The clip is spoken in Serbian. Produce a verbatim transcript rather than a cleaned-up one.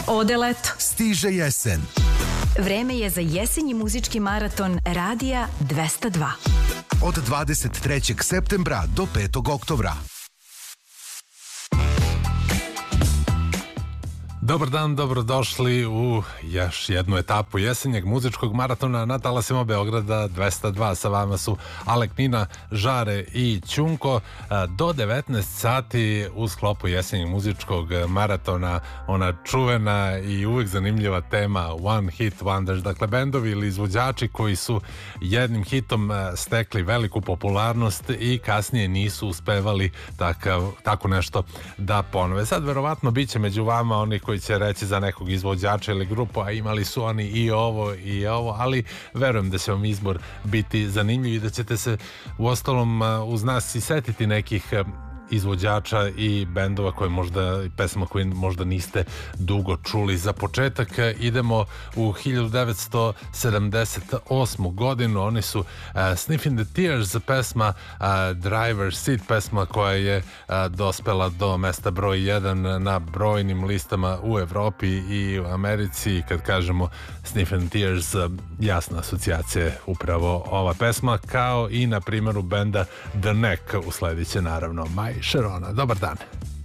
Ode leto. Stiže jesen. Vreme je za jesenji muzički maraton Radija dvesta dva. Od dvadeset trećeg septembra do petog oktobra. Dobar dan, dobrodošli u još jednu etapu jesenjeg muzičkog maratona na talasima Beograda dvesta dva. Sa vama su Alek, Nina, Žare i Ćunko. Do devetnaest sati u sklopu jesenjeg muzičkog maratona ona čuvena i uvek zanimljiva tema One Hit Wonders. Dakle, bendovi ili izvođači koji su jednim hitom stekli veliku popularnost i kasnije nisu uspevali takav, tako nešto da ponove. Sad verovatno bit će među vama oni koji će reći za nekog izvođača ili grupu, a imali su oni i ovo i ovo, ali verujem da će vam izbor biti zanimljiv i da ćete se u ostalom uz nas i setiti nekih izvođača i bendova koje možda, pesma koje možda niste dugo čuli. Za početak idemo u hiljadu devetsto sedamdeset osmu godinu. Oni su uh, Sniffing the Tears, pesma uh, Driver's Seat, pesma koja je uh, dospela do mesta broj jedan na brojnim listama u Evropi i u Americi. Kad kažemo Sniffing the Tears, uh, jasna asocijacija je upravo ova pesma, kao i na primjeru benda The Neck. Usledit će naravno Maj Šerona. Dobar dan.